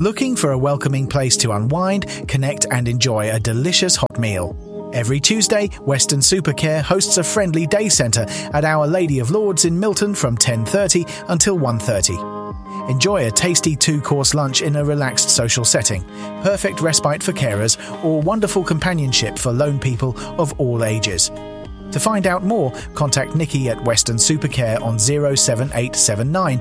Looking for a welcoming place to unwind, connect and enjoy a delicious hot meal? Every Tuesday, Western Supercare hosts a friendly day centre at Our Lady of Lourdes in Milton from 10:30 until 1:30. Enjoy a tasty 2-course lunch in a relaxed social setting, perfect respite for carers, or wonderful companionship for lone people of all ages. To find out more, contact Nikki at Western Supercare on 07879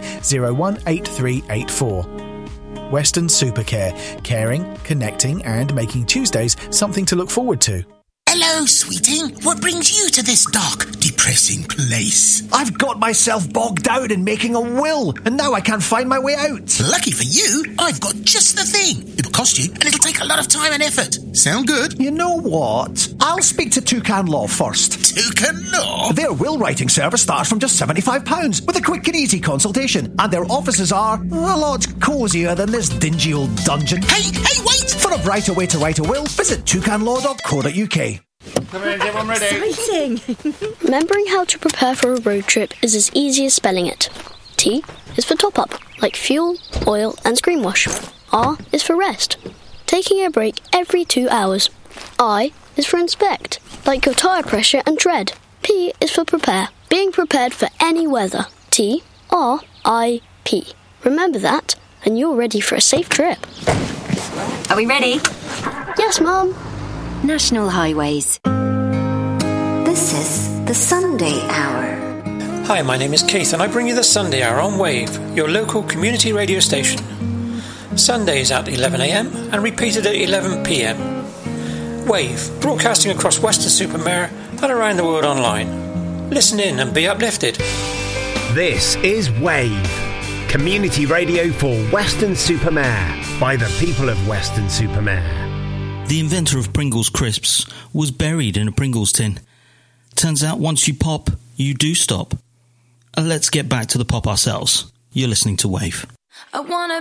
018384. Western Supercare, caring, connecting and making Tuesdays something to look forward to. Hello, sweeting. What brings you to this dark, depressing place? I've got myself bogged down in making a will, and now I can't find my way out. Lucky for you, I've got just the thing. It'll cost you, and it'll take a lot of time and effort. Sound good? You know what? I'll speak to Toucan Law first. Toucan Law? Their will writing service starts from just £75 with a quick and easy consultation, and their offices are a lot cosier than this dingy old dungeon. Hey, wait! For a brighter way to write a will, visit toucanlaw.co.uk. Come in, everyone ready? Exciting! Remembering how to prepare for a road trip is as easy as spelling it. T is for top up, like fuel, oil and screen wash. R is for rest, taking a break every 2 hours. I is for inspect, like your tyre pressure and tread. P is for prepare, being prepared for any weather. T-R-I-P. Remember that, and you're ready for a safe trip. Are we ready? Yes, Mum. National Highways. This is the Sunday Hour. Hi, my name is Keith and I bring you the Sunday Hour on Wave, your local community radio station. Sundays at 11am and repeated at 11pm. Wave, broadcasting across Weston-super-Mare and around the world online. Listen in and be uplifted. This is Wave, community radio for Weston-super-Mare by the people of Weston-super-Mare. The inventor of Pringles crisps was buried in a Pringles tin. Turns out once you pop, you do stop. Let's get back to the pop ourselves. You're listening to Wave. I wanna